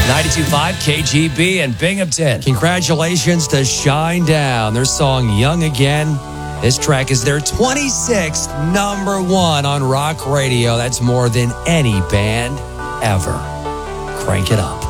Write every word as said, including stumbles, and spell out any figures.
ninety-two point five K G B and Binghamton. Congratulations to Shinedown. Their song Young Again. This track is their twenty-sixth number one on rock radio. That's more than any band ever. Crank it up.